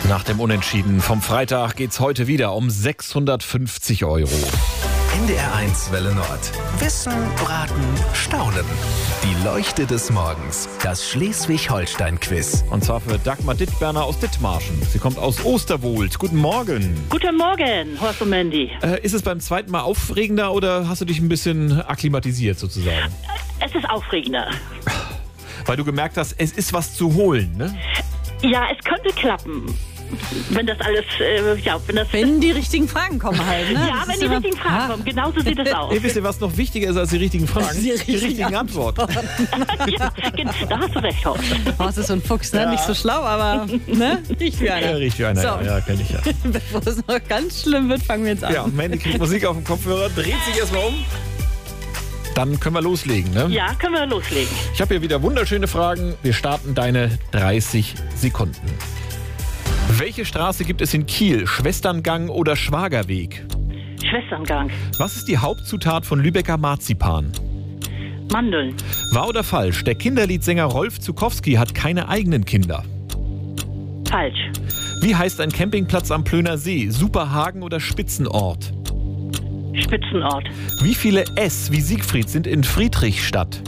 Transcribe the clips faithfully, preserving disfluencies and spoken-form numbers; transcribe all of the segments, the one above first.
Nach dem Unentschieden vom Freitag geht's heute wieder um sechshundertfünfzig Euro. N D R eins Welle Nord. Wissen, Braten, Staunen. Die Leuchte des Morgens. Das Schleswig-Holstein-Quiz. Und zwar für Dagmar Dittberner aus Dithmarschen. Sie kommt aus Osterwold. Guten Morgen. Guten Morgen, Horst und Mandy. Äh, ist es beim zweiten Mal aufregender oder hast du dich ein bisschen akklimatisiert sozusagen? Es ist aufregender. Weil du gemerkt hast, es ist was zu holen, ne? Ja, es könnte klappen. Wenn das alles, äh, ja, wenn das... Wenn die richtigen Fragen kommen halt, ne? Ja, Das wenn ist die immer- richtigen Fragen Ah. kommen. Genauso sieht es aus. Ihr wisst ihr, was noch wichtiger ist als die richtigen Fragen? Die richtigen Antworten. Ja, gen- da hast du recht, Horst. Horst ist so ein Fuchs, ne? Nicht so schlau, aber ne? Riecht wie Ja, einer. riecht wie einer. So. Ja, ja kenn ich ja. Bevor es noch ganz schlimm wird, fangen wir jetzt an. Ja, Mandy kriegt Musik auf dem Kopfhörer, dreht sich erstmal um. Dann können wir loslegen, ne? Ja, können wir loslegen. Ich habe hier wieder wunderschöne Fragen. Wir starten deine dreißig Sekunden. Welche Straße gibt es in Kiel? Schwesterngang oder Schwagerweg? Schwesterngang. Was ist die Hauptzutat von Lübecker Marzipan? Mandeln. Wahr oder falsch? Der Kinderliedsänger Rolf Zukowski hat keine eigenen Kinder. Falsch. Wie heißt ein Campingplatz am Plöner See? Superhagen oder Spitzenort? Spitzenort. Wie viele S wie Siegfried sind in Friedrichstadt?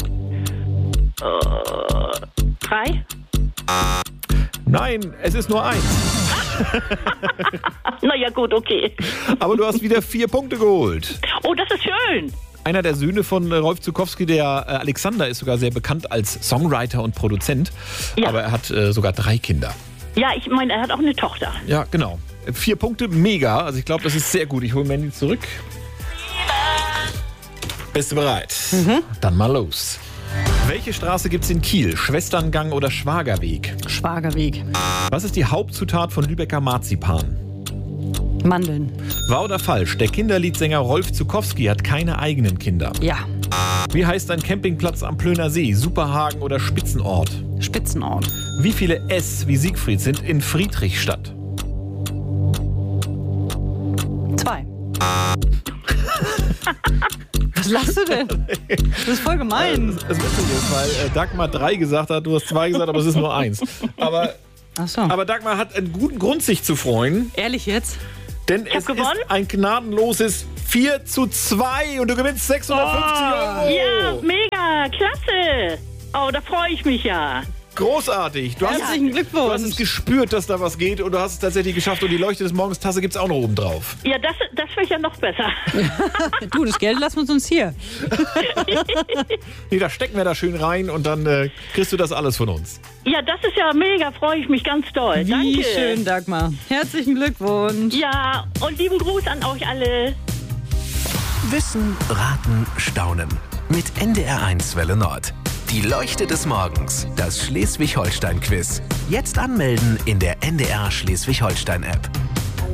Drei. Nein, es ist nur eins. Na ja, gut, okay. Aber du hast wieder vier Punkte geholt. Oh, das ist schön. Einer der Söhne von äh, Rolf Zukowski, der äh, Alexander, ist sogar sehr bekannt als Songwriter und Produzent. Ja. Aber er hat äh, sogar drei Kinder. Ja, ich meine, er hat auch eine Tochter. Ja, genau. Vier Punkte, mega. Also ich glaube, das ist sehr gut. Ich hole Mandy zurück. Bist du bereit? Mhm. Dann mal los. Welche Straße gibt's in Kiel? Schwesterngang oder Schwagerweg? Schwagerweg. Was ist die Hauptzutat von Lübecker Marzipan? Mandeln. Wahr oder falsch? Der Kinderliedsänger Rolf Zukowski hat keine eigenen Kinder. Ja. Wie heißt ein Campingplatz am Plöner See? Superhagen oder Spitzenort? Spitzenort. Wie viele S wie Siegfried sind in Friedrichstadt? Zwei. Was lachst du denn? Das ist voll gemein. Das Witzige ist, weil äh, Dagmar drei gesagt hat, du hast zwei gesagt, aber es ist nur eins. Aber, Ach so. aber Dagmar hat einen guten Grund, sich zu freuen, Ehrlich jetzt? denn hab es gewonnen. ist ein gnadenloses vier zu zwei und du gewinnst sechshundertfünfzig Euro. Ja, mega, klasse. Oh, da freue ich mich ja. Großartig. Du hast, Herzlichen du hast es Glückwunsch. gespürt, dass da was geht und du hast es tatsächlich geschafft und die Leuchte des Morgens Tasse gibt es auch noch oben drauf. Ja, das, das wäre ja noch besser. Du, das Geld lassen wir uns hier. Nee, da stecken wir da schön rein und dann äh, kriegst du das alles von uns. Ja, das ist ja mega, freue ich mich ganz doll. Wie Danke. schön, Dagmar. Herzlichen Glückwunsch. Ja, und lieben Gruß an euch alle. Wissen, Raten, Staunen. Mit N D R eins Welle Nord. Die Leuchte des Morgens. Das Schleswig-Holstein-Quiz. Jetzt anmelden in der N D R Schleswig-Holstein-App.